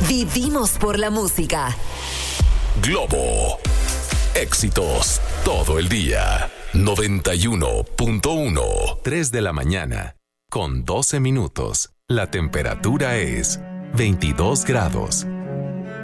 Vivimos por la música. Globo. Éxitos todo el día. 91.1. 3 de la mañana. Con 12 minutos. La temperatura es 22 grados.